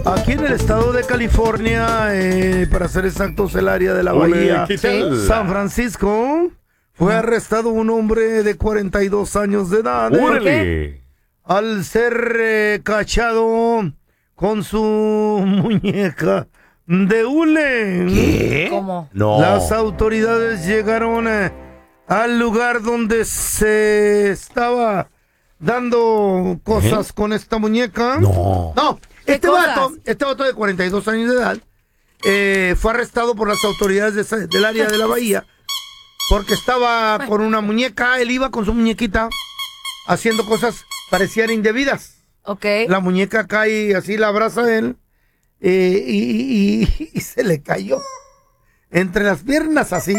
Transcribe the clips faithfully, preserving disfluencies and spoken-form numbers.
Aquí en el estado de California, eh, para ser exactos, el área de la Ole, bahía ¿qué tal? San Francisco, fue arrestado un hombre de cuarenta y dos años de edad. eh, ¡Órale! al ser eh, cachado con su muñeca de hule. ¿Qué? ¿Cómo? No. Las autoridades llegaron eh, al lugar donde se estaba dando cosas con esta muñeca. No. No, ¿Qué este cosas? vato, este vato de cuarenta y dos años de edad, eh, fue arrestado por las autoridades de esa- del área de la bahía porque estaba con una muñeca. Él iba con su muñequita haciendo cosas parecían indebidas. Ok. La muñeca cae así, la abraza a él eh, y, y- y- y se le cayó entre las piernas así.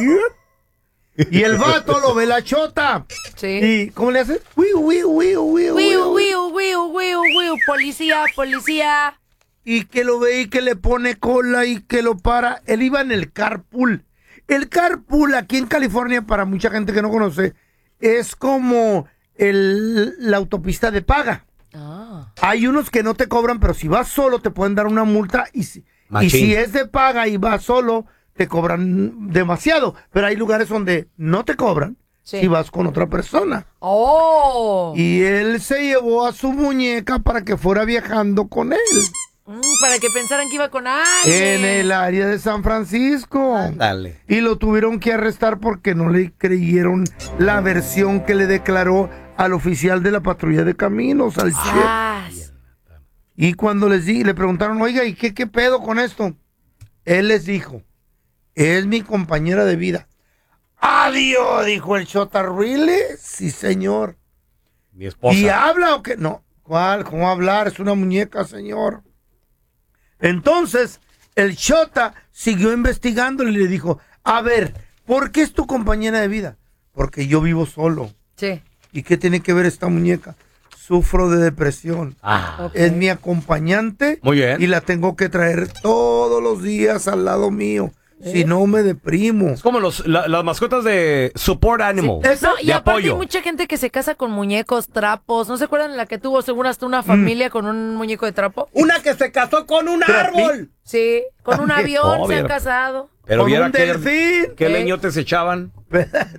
Y el vato lo ve la chota. Sí. ¿Y cómo le hace? Wiu, wiu, wiu, wiu, Wiu, wiu. wiu, wiu, wiu, wiu. Policía, policía. Y que lo ve y que le pone cola y que lo para. Él iba en el carpool. El carpool aquí en California, para mucha gente que no conoce, es como el- la autopista de paga. Ah. Hay unos que no te cobran, pero si vas solo te pueden dar una multa. Y si, y Machín. si es de paga y vas solo, te cobran demasiado. Pero hay lugares donde no te cobran Sí. si vas con otra persona. Oh. Y él se llevó a su muñeca para que fuera viajando con él Mm, para que pensaran que iba con alguien. en el área de San Francisco. Dale. Y lo tuvieron que arrestar porque no le creyeron la versión que le declaró al oficial de la patrulla de caminos, al chef. Ah, Y cuando les di, le preguntaron, oiga, ¿y qué, qué pedo con esto? Él les dijo, es mi compañera de vida. Adiós, dijo el Chota. ¿Really? Sí, señor. Mi esposa. ¿Y habla o qué? No. ¿Cuál? ¿Cómo hablar? Es una muñeca, señor. Entonces, el Chota siguió investigando y le dijo, a ver, ¿por qué es tu compañera de vida? Porque yo vivo solo. sí. ¿Y qué tiene que ver esta muñeca? Sufro de depresión. Ah, Ok. Es mi acompañante. Muy bien. Y la tengo que traer todos los días al lado mío. Si no, me deprimo. es como los, la- las mascotas de support animal. Esa- No, y de aparte apoyo. hay mucha gente que se casa con muñecos, trapos. ¿No se acuerdan de la que tuvo según hasta una familia con un muñeco de trapo? Una que se casó con un árbol. Sí, con un También. avión Oh, se han mira. casado. Pero con viera un qué, delfín. qué Eh. leñotes se echaban.